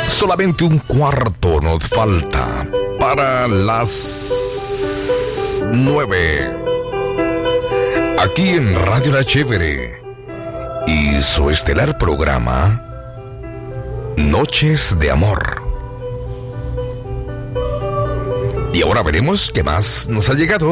Solamente un cuarto nos falta para las 9. Aquí en Radio La Chévere y su estelar programa Noches de Amor. Y ahora veremos qué más nos ha llegado.